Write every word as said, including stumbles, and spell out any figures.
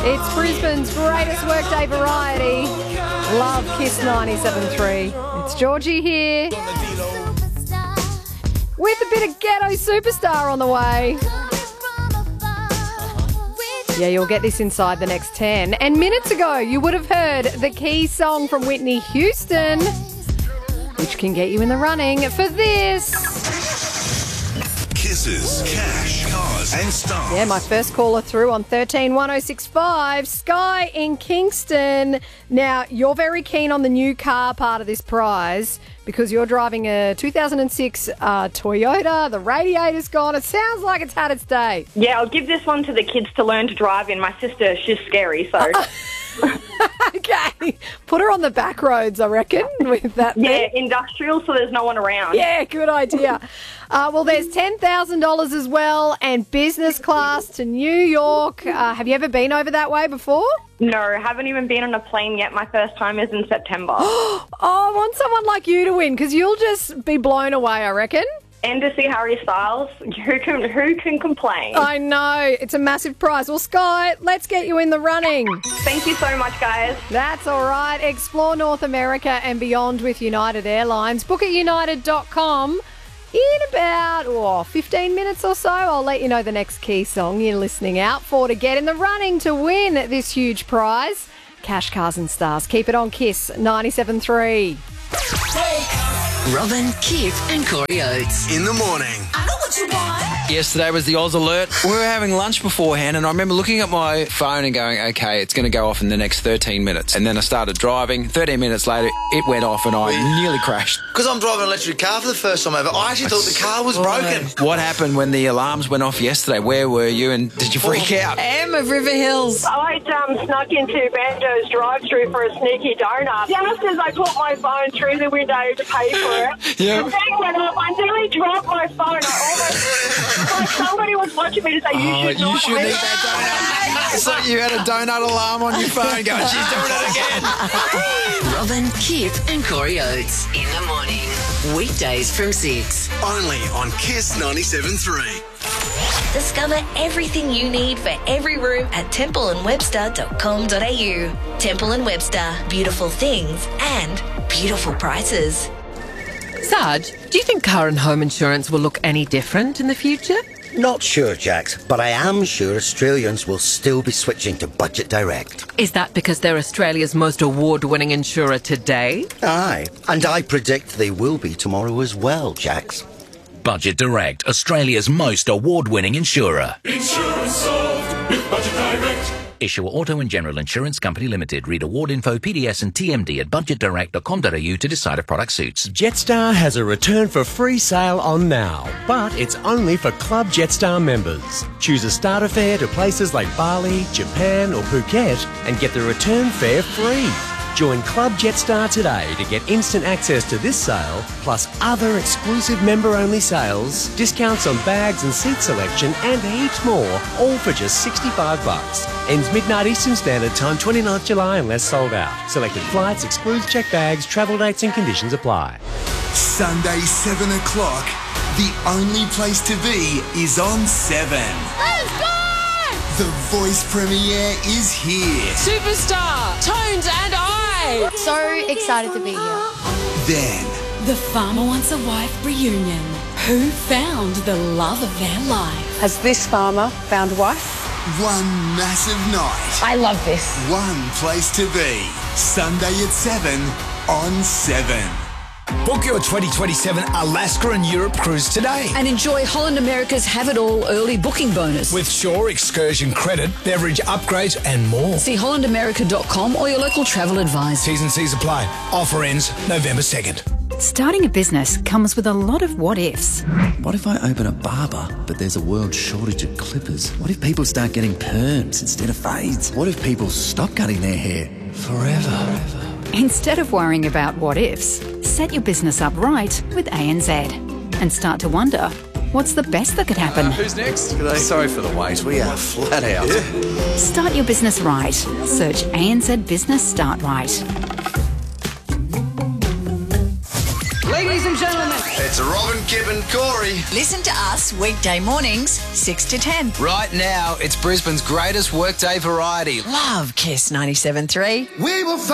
It's Brisbane's greatest workday variety. Love Kiss ninety-seven point three. It's Georgie here with a bit of Ghetto Superstar on the way. Yeah, you'll get this inside the next ten. And minutes ago, you would have heard the key song from Whitney Houston, which can get you in the running for this. Kisses, cash, cars and stars. Yeah, my first caller through on thirteen one oh six five. Sky in Kingston. Now, you're very keen on the new car part of this prize because you're driving a two thousand six uh, Toyota. The radiator's gone. It sounds like it's had its day. Yeah, I'll give this one to the kids to learn to drive in. My sister, she's scary, so... Okay. Put her on the back roads, I reckon, with that Yeah, thing. industrial, so there's no one around. Yeah, good idea. uh, well, there's ten thousand dollars as well and business class to New York. Uh, have you ever been over that way before? No, haven't even been on a plane yet. My first time is in September. Oh, I want someone like you to win because you'll just be blown away, I reckon. And to see Harry Styles, who can who can complain? I know. It's a massive prize. Well, Sky, let's get you in the running. Thank you so much, guys. That's all right. Explore North America and beyond with United Airlines. Book at united dot com. In about oh, fifteen minutes or so, I'll let you know the next key song you're listening out for to get in the running to win this huge prize. Cash, cars and stars. Keep it on Kiss ninety-seven point three. Robin, Kip and Corey Oates. In the morning. I know what you want. Yesterday was the Oz Alert. We were having lunch beforehand and I remember looking at my phone and going, okay, it's going to go off in the next thirteen minutes. And then I started driving. thirteen minutes later, it went off and I nearly crashed. Because I'm driving an electric car for the first time ever, I actually thought the car was broken. What happened when the alarms went off yesterday? Where were you and did you freak out? Em of River Hills. I um, snuck into Banjo's drive-thru for a sneaky donut. Just as I put my phone through the window to pay for it, Yeah. the thing went off. I nearly dropped my phone. I almost, like somebody was watching me to say, you Oh, should you not should leave eat that donut. It's like you had a donut alarm on your phone going, she's doing it again. Robin, Kip and Corey Oates. In the morning. Weekdays from six. Only on Kiss ninety-seven point three. Discover everything you need for every room at temple and webster dot com dot a u. Temple and Webster, beautiful things and beautiful prices. Sarge, do you think car and home insurance will look any different in the future? Not sure, Jax, but I am sure Australians will still be switching to Budget Direct. Is that because they're Australia's most award-winning insurer today? Aye, and I predict they will be tomorrow as well, Jax. Budget Direct, Australia's most award-winning insurer. Insurance solved with Budget Direct. Issuer Auto and General Insurance Company Limited. Read award info, P D S and T M D at budget direct dot com dot a u to decide if product suits. Jetstar has a return for free sale on now, but it's only for Club Jetstar members. Choose a starter fare to places like Bali, Japan or Phuket and get the return fare free. Join Club Jetstar today to get instant access to this sale, plus other exclusive member-only sales, discounts on bags and seat selection, and heaps more, all for just sixty-five bucks. Ends midnight Eastern Standard Time, twenty-ninth July, unless sold out. Selected flights, excludes check bags, travel dates and conditions apply. Sunday, seven o'clock. The only place to be is on seven. Let's go! The Voice premiere is here. Superstar, Tones and I. So excited to be here. Then, The Farmer Wants a Wife reunion. Who found the love of their life? Has this farmer found a wife? one massive night. I love this. One place to be. Sunday at seven on seven. Book your twenty twenty-seven Alaska and Europe cruise today. And enjoy Holland America's Have It All early booking bonus. With Shore excursion credit, beverage upgrades and more. See holland america dot com or your local travel advisor. T's and C's apply. Offer ends November second. Starting a business comes with a lot of what-ifs. What if I open a barber, but there's a world shortage of clippers? What if people start getting perms instead of fades? What if people stop cutting their hair forever? Instead of worrying about what-ifs, set your business up right with A N Z and start to wonder, what's the best that could happen? Uh, who's next? Sorry for the wait. We are flat out. Yeah. Start your business right. Search A N Z Business Start Right. Ladies and gentlemen, it's Robin, Kip and and Corey. Listen to us weekday mornings, six to ten. Right now, it's Brisbane's greatest workday variety. Love Kiss ninety-seven point three. We will